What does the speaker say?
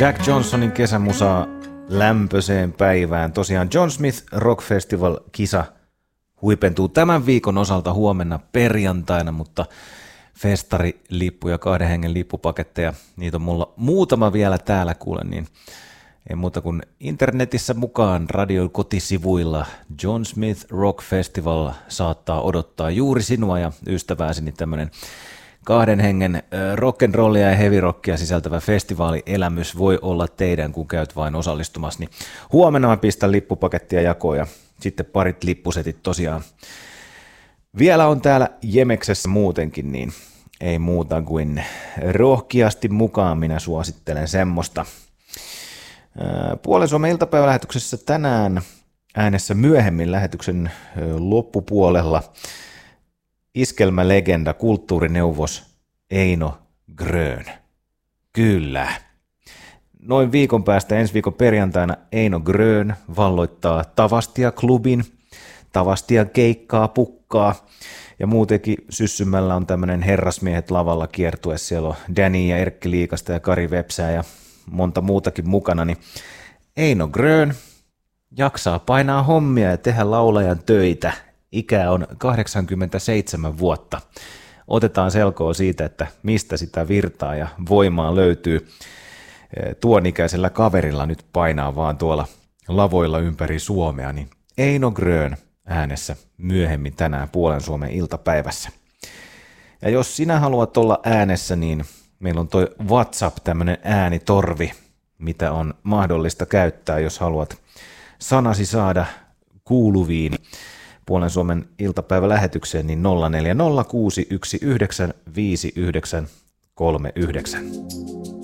Jack Johnsonin kesämusaa lämpöiseen päivään. Tosiaan John Smith Rock Festival-kisa huipentuu tämän viikon osalta huomenna perjantaina, mutta festarilippuja, 2 hengen lippupaketteja, niitä on mulla muutama vielä täällä kuulen, niin ei muuta kuin internetissä mukaan radion kotisivuilla. John Smith Rock Festival saattaa odottaa juuri sinua ja ystävääsi, niin tämmöinen 2 hengen rock'n'rollia ja heavy rockia sisältävä festivaalielämys voi olla teidän, kun käyt vain osallistumassa. Niin huomenna mä pistän lippupakettia jakoon ja sitten parit lippusetit tosiaan. Vielä on täällä Jemeksessä muutenkin, niin ei muuta kuin rohkeasti mukaan minä suosittelen semmoista. Puolen Suomen iltapäivälähetyksessä tänään äänessä myöhemmin lähetyksen loppupuolella iskelmälegenda, kulttuurineuvos Eino Grön. Kyllä. Noin viikon päästä ensi viikon perjantaina Eino Grön valloittaa Tavastia-klubin, Tavastia keikkaa pukkaa ja muutenkin Syssymällä on tämmöinen herrasmiehet lavalla kiertue. Siellä on Danny ja Erkki Liikasta ja Kari Vepsää ja monta muutakin mukana, niin Eino Grön jaksaa painaa hommia ja tehdä laulajan töitä. Ikä on 87 vuotta. Otetaan selkoa siitä, että mistä sitä virtaa ja voimaa löytyy. Tuon ikäisellä kaverilla nyt painaa vaan tuolla lavoilla ympäri Suomea, niin Eino Grön äänessä myöhemmin tänään Puolen Suomen iltapäivässä. Ja jos sinä haluat olla äänessä, niin meillä on toi WhatsApp, tämmöinen äänitorvi, mitä on mahdollista käyttää, jos haluat sanasi saada kuuluviin Puolen Suomen iltapäivälähetykseen, niin 0406195939.